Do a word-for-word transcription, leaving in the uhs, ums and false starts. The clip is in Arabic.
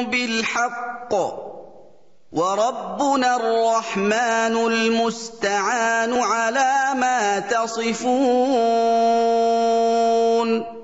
بِالْحَقِّ ۚ وَرَبُّنَا الرَّحْمَٰنُ الْمُسْتَعَانُ عَلَىٰ مَا تَصِفُونَ